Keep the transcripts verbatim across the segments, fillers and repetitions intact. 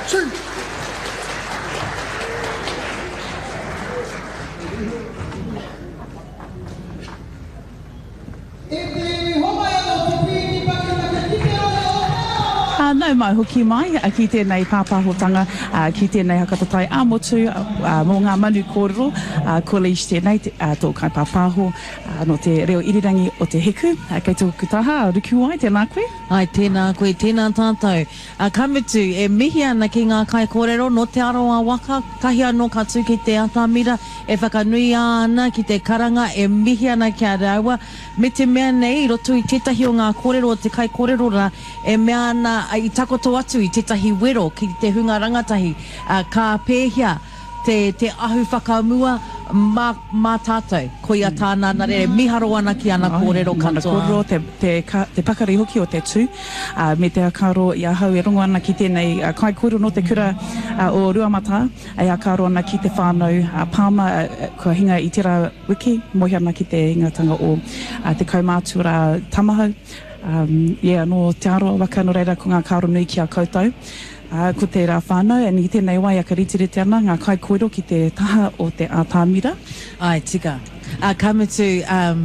two. Uh, nau mai hoki mai, uh, ki tēnei pāpāhotanga, uh, ki tēnei hakatatai āmotu, uh, mō ngā manu kōrero, uh, ko leish tēnei, te, uh, tō kai pāpāho, uh, no te reo irirangi o te heku, uh, kei tō kutaha, ruku ai, tēnā koe? Ai, tēnā koe, tēnā tātou. Uh, kamutu, e mihi ana ki ngā kai kōrero, no te aroa waka, kahi anō katu ki te atamira, e whakanui ana ki te karanga, e mihi ana ki a raua, me te mea nei, roto i tētahi o ngā kōrero o te kai kōrero ra, e mea ana i takoto atu i tētahi wero ki te hunga rangatahi, uh, ka pēhia te, te ahu whakaumua mā, mā tātou, ko ia tāna nare, miharo ana ki ana kōrero katoa. Kōrero, te, te, ka, te pakari hoki o te tū, uh, me te akaro i ahau e rongo ana ki tēnei uh, kai kōrero no te kura uh, o Ruamata, e akaro ana ki te whānau uh, Pāma, uh, kua hinga i tira wiki, mohi ana ki te ingatanga o uh, te kaumātura tamahau. Um, yeah, no te aroa waka no reira ko ngā kāro nui ki a koutou. Uh, ko te rā whānau, e ni tēnei wai aka ritirete ana, ngā kai kōrero ki te taha o te ātāmira. Ai, tika. Uh, kamutu, um,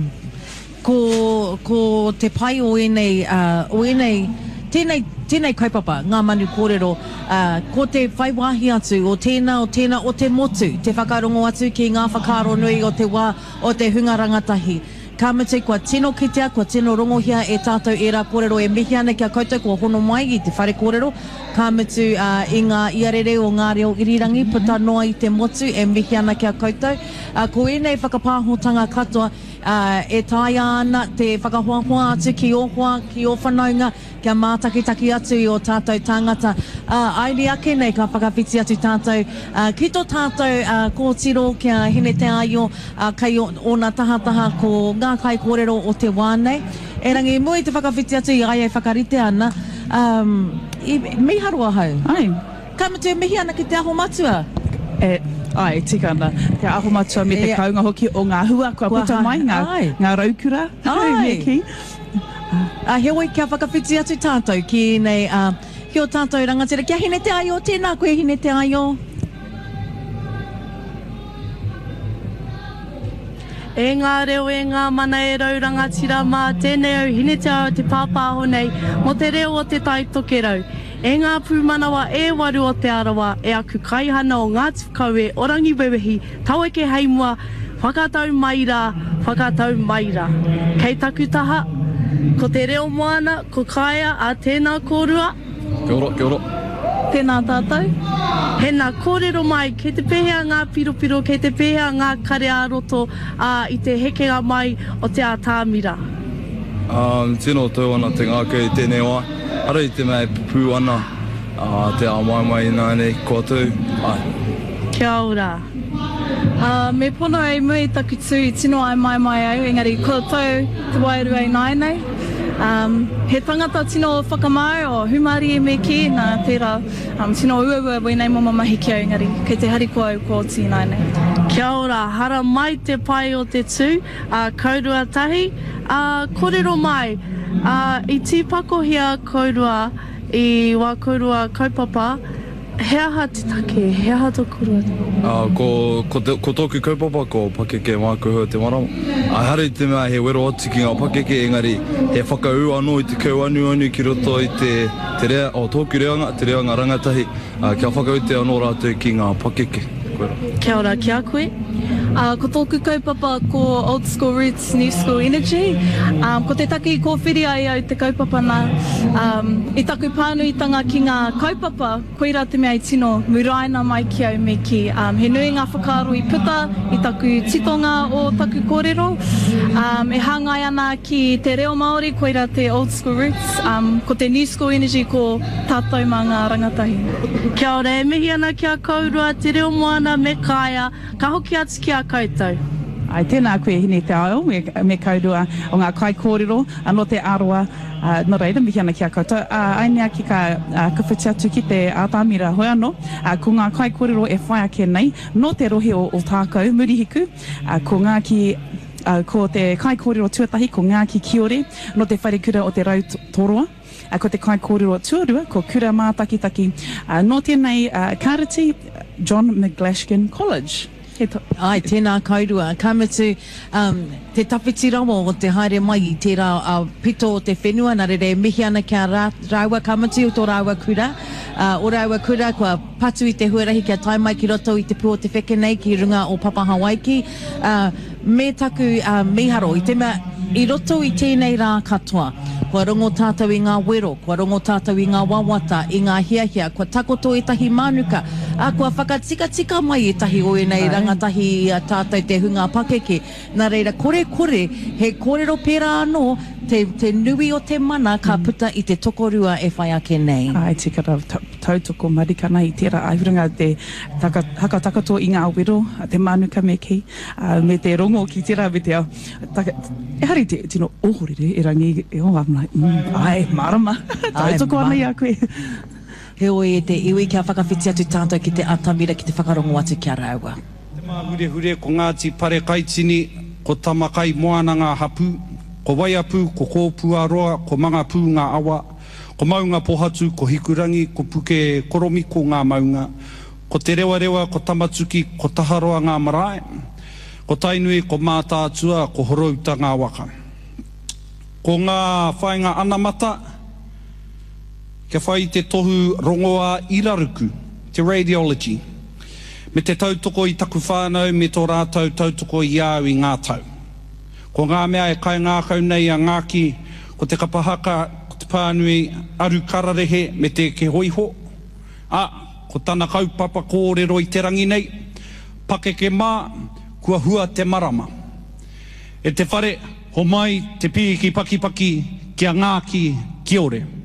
ko, ko te pai o enei, uh, o enei, tēnei, tēnei kaupapa, ngā manu kōrero, uh, ko te whaiwahi atu o tēnā, o tēnā, o te motu, te whakarongo atu ki ngā whakaro nui o te wā, o te hunga rangatahi. Ka mate kua tino kitea, kua tino rongohia e tātou e rā kōrero e mihi ana kia koutou kua hono mai i te whare kōrero. Ka matu uh, i ngā iarere o ngā reo irirangi, puta noa i te motu e mihi ana kia koutou. Uh, ko enei whakapāhotanga katoa uh, e tāia ana te whakahoahoa atu ki o hoa, ki o whanaunga, kia mātakitaki atu i o tātou tāngata. Uh, Airi ake nei ka whakawhiti atu tātou. Uh, ki tō tātou uh, kōtiro kia hine te aio, uh, kai o, o nā tahataha ko ngā kai kōrero o te wānei. E rangi mui te whakawhiti atu i ai e whakarite ana. Um, i miharoa hau. Ai. Ka matu mihi ana ki te aho matua. E, ai, tika ana. Te aho matua me te E, kaunga hoki o ngā hua, kua kua puta hai, mai, ngā, ai. ngā raukura. Ai. Me ki. A uh, heoi kia whakawhiti atu tātou ki nei, uh, ki o tātou rangatira. Kia hine te aio, tēnā koe hine te aio. E ngā reo e ngā mana e rau rangatira mā tēnei au hine te ao te pāpāho nei mo te reo o te tai toke rau. E ngā pūmanawa e waru o te arawa e aku kaihana o ngā tukau e orangi wewehi, tau eke heimua, whakatau mai rā, whakatau mai rā. Kei taku taha, ko te reo moana, ko kaia a tēnā kōrua. Kia ora, kia ora. Tēnā tātou. He nā kōrero mai, kei te pēhea ngā piropiro, kei te pēhea ngā kare ā-roto uh, i te hekenga mai o te ātāmira. Um, tino tau ana te ngākei tēnei wā. Ara i te mea pū ana uh, te ā-mai mai nā nei kua tū. Ai. Kia ora. Uh, me pono e mui taku tū i tino ai mai mai au, engari kua tau te wairu ai nai nei. Um, he tangata tino whakamau o humari e me ki, nā tērā um, tino uaua wai nei mama mahi ki au, engari kei te hariko au kua tī nai nei. Kia ora, hara mai te pai o te tū, uh, kaurua tahi, uh, kōrero mai, uh, i tīpakohia kaurua, i wā kaurua kaupapa, he aha te take, he aha tō kurua? Uh, ko, ko, te, ko tōku kaupapa ko pakeke mākuhua te marama. A hara i te mea he wero atu ki ngā pakeke, engari he whakau anō i te kau anu anu ki roto i te, te rea, o tōku reanga, te reanga rangatahi, uh, kia whakau te anō rātou ki ngā pakeke. Kia ora, kia koe. Uh, ko tōku kaupapa ko Old School Roots, New School Energy. Um, ko te taki ko whiri ai au te kaupapa nā. Um, I taku pānuitanga ki ngā kaupapa, koira te mea i tino muraina mai ki au me ki. Um, he nui ngā whakaaro i puta, i taku titonga o taku kōrero. Um, e hāngai ana ki te reo Māori, koira te Old School Roots. Um, ko te New School Energy ko tātou mā ngā rangatahi. Kia ora, e mihi ana kia kaurua, te reo moana me kāia, ka hoki atu ki a koutou. Ai, tēnā koe hine te ao, me, me kaurua o ngā kai kōrero, anō te aroa, uh, no reira, mihi ana ki a koutou. Uh, Ainea ki ka uh, kawhiti atu ki te ātāmira hoi anō, uh, ko ngā kai kōrero e whai ake nei, no te rohe o, o tākau, murihiku, uh, ko ngā ki Uh, ko te kai kōrero tuatahi, ko ngā ki kiore, no te wharekura o te rau toroa. uh, ko te kai kōrero tuarua, ko Kura Mātakitaki, uh, no tēnei uh, Karati, John McGlaskin College. Ai, tēnā kaurua. Ka mitu, um, te tawhiti rawa o te haere mai i tērā uh, pito o te whenua, nā re mihi ana kia rā, rāua ka mitu o tō rāua kura. Uh, o rāua kura, kua patu i te huarahi kia tai mai ki roto i te pū o te whekenei ki runga o Papa Hawaiki. Uh, me taku uh, miharo, i te mea, i roto i tēnei rā katoa. Kua rongo tātou i ngā wero, kua rongo tātou i ngā wawata, i ngā hiahia, kua takoto i tahi mānuka, a kua whakatika tika mai i tahi oe nei rangatahi a tātou te hunga pakeke. Nā reira, kore kore, he kōrero pērā anō, te, te nui o te mana ka puta i te tokorua e whai ake nei. Ai, tika rau, tautoko marikana i tērā aihuranga te taka, haka takato i ngā wero, te mānuka me ki, uh, me te rongo ki tērā me te au. Taka, e hari te, tino ohorere, e rangi, e o amna, mm, ai, marama, tautoko ana i a koe. He oi e te iwi kia whakawhiti atu tātou ki te atamira ki te whakarongo atu kia rāua. Te mā hure hure ko Ngāti Pare Kaitini, ko Tamakai Moana ngā hapu, ko Waiapu, ko Kōpū Aroa, ko Mangapū ngā awa, ko Maunga Pohatu, ko Hikurangi, ko Puke Koromiko ngā maunga, ko Te Rewa Rewa, ko Tamatuki, ko Taharoa ngā marae, ko Tainui, ko Mātātua, ko Horauta ngā waka. Ko ngā whainga anamata, kia whai te tohu rongoa iraruku, te radiology, me te tautoko i taku whānau, me tō rātau tautoko i au i ngā tau. Ko ngā mea e kai ngākau nei a ngāki, ko te kapahaka, ko te pānui aru kararehe me te ke hoiho. A, ko tana kaupapa kōrero i te rangi nei, pakeke mā, kua hua te marama. E te whare, ho mai te piki paki paki, kia ngāki, kia ore.